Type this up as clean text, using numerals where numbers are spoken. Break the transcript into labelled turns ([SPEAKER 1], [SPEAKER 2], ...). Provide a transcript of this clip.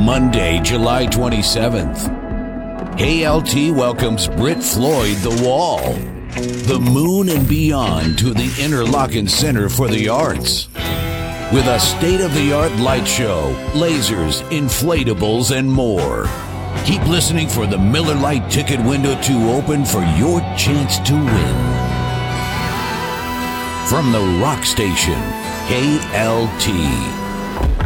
[SPEAKER 1] Monday, July 27th. KLT welcomes Brit Floyd The Wall, the moon and beyond to the Interlochen Center for the Arts. With a state-of-the-art light show, lasers, inflatables, and more. Keep listening for the Miller Lite ticket window to open for your chance to win. From the rock station, KLT.